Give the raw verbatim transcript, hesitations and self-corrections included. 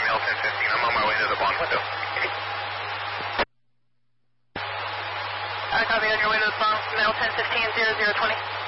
L ten fifteen. I'm on my way to the bond window. I copy on your way to the bond from L ten fifteen, zero zero twenty.